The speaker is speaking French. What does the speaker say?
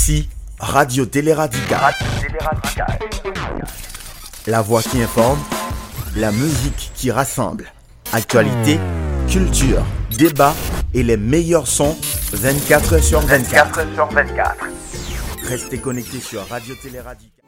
Ici, Radio Télé Radical. La voix qui informe, la musique qui rassemble. Actualité, culture, débat et les meilleurs sons 24h sur 24. Restez connectés sur Radio Télé Radical.